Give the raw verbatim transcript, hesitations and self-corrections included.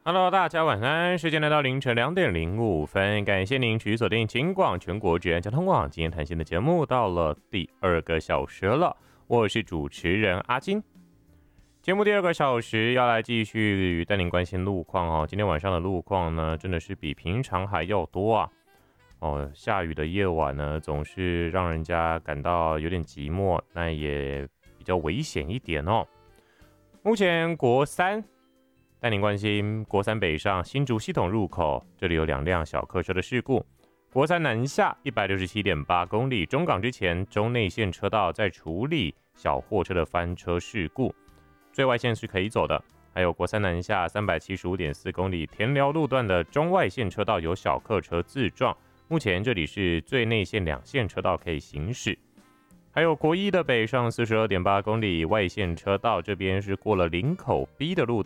Hello，大家晚安。时间来到凌晨两点零五分，感谢您持续锁定金广全国职业交通网今天谈心的节目，到了第二个小时了。我是主持人阿金。节目第二个小时要来继续带您关心路况哦。今天晚上的路况呢，真的是比平常还要多啊。哦，下雨的夜晚呢，总是让人家感到有点寂寞，那也比较危险一点哦。目前国三。带您关心国三北上新竹系统入口，这里有两辆小客车的事故。国三南下 一百六十七点八 公里，中港之前中内线车道在处理小货车的翻车事故，最外线是可以走的。还有国三南下 三百七十五点四 公里，田寮路段的中外线车道有小客车自撞，目前这里是最内线两线车道可以行驶。还有国一的北上 四十二点八 公里，外线车道这边是过了林口 B 的路段。